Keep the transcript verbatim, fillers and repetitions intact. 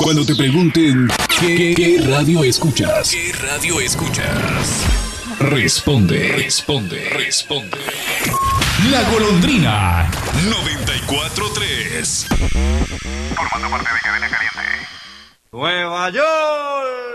Cuando te pregunten ¿qué, qué radio escuchas? ¿Qué radio escuchas? Responde, responde, responde. La Golondrina noventa y cuatro tres. Formando parte de Cadena Caliente. Nueva York.